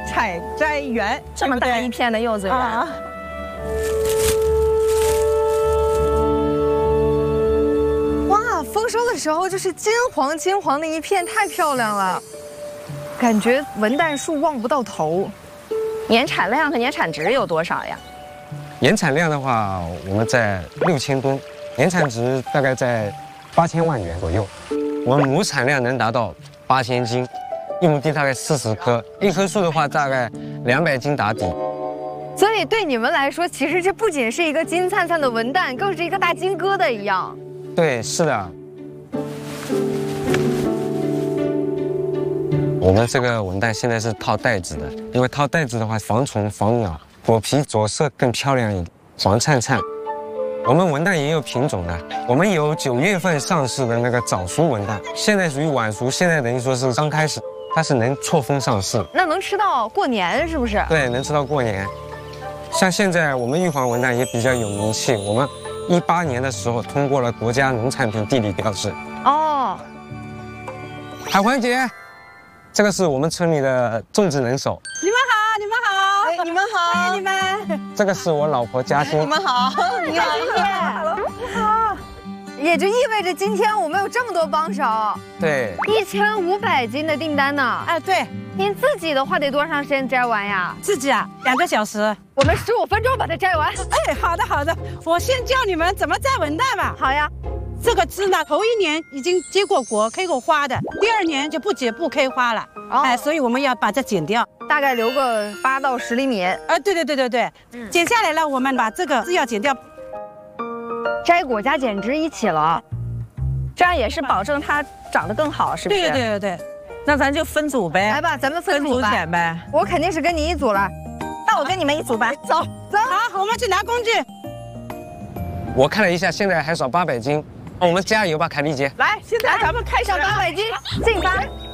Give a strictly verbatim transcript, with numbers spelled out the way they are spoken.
采摘园， 这么大一片的柚子园。啊丰收的时候就是金黄金黄的一片，太漂亮了，感觉文旦树望不到头。 年产量和年产值有多少呀？ 年产量的话，我们在六千吨，年产值大概在八千万元左右。我们亩产量能达到八千斤，一亩地大概四十棵，一棵树的话大概两百斤打底。 所以对你们来说，其实这不仅是一个金灿灿的文旦，更是一个大金疙瘩一样。 对，是的。我们这个文旦现在是套袋子的，因为套袋子的话防虫防鸟，果皮着色更漂亮一点，黄灿灿。我们文旦也有品种的，我们有九月份上市的那个早熟文旦，现在属于晚熟，现在等于说是刚开始，它是能错峰上市。 那能吃到过年是不是？ 对，能吃到过年。像现在我们玉皇文旦也比较有名气，我们。 一八年的时候通过了国家农产品地理标志。哦，海环姐，这个是我们村里的种植能手。 你们好，你们好， 哎，你们好， 哎，你们。 这个是我老婆嘉欣。 你们好，你好，你好，你好。也就意味着今天我们有这么多帮手。 对， 一千五百斤的订单呢。 哎，对。 您自己的话得多长时间摘完呀？ 自己啊，两个小时。 我们十五分钟把它摘完。 哎，好的好的，我先教你们怎么摘文旦吧。 好呀。 这个枝呢，头一年已经结过果、开过花的，第二年就不结不开花了。哦。哎，所以我们要把这剪掉， 大概留个八到十厘米。 哎，对对对对对，嗯、剪下来了，我们把这个枝要剪掉。 摘果加剪枝一起了， 这样也是保证它长得更好，是不是？ 对对对对。 那咱就分组呗， 来吧，咱们分组吧。 分组呗。 我肯定是跟你一组了， 那我跟你们一组吧。 走走， 好，我们去拿工具。 我看了一下，现在还少八百斤，我们加油吧，凯丽姐。 来，现在咱们开始上八百斤，进发。